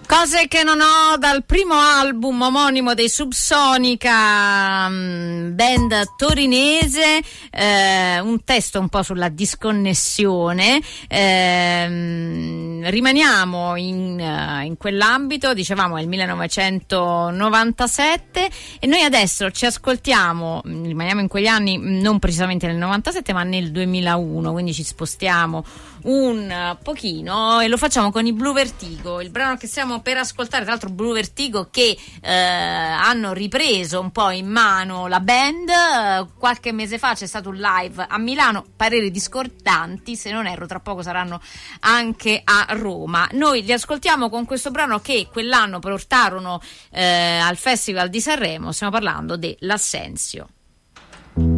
Cose che non ho dal primo album omonimo dei Subsonica, band torinese, un testo un po' sulla disconnessione. Rimaniamo in quell'ambito, dicevamo è il 1997 e noi adesso ci ascoltiamo, rimaniamo in quegli anni, non precisamente nel 97 ma nel 2001, quindi ci spostiamo un pochino e lo facciamo con i Blue Vertigo, il brano che stiamo per ascoltare, tra l'altro Blue Vertigo che hanno ripreso un po' in mano la band. Qualche mese fa c'è stato un live a Milano, pareri discordanti, se non erro tra poco saranno anche a Roma. Noi li ascoltiamo con questo brano che quell'anno portarono al Festival di Sanremo, stiamo parlando dell'Assenzio.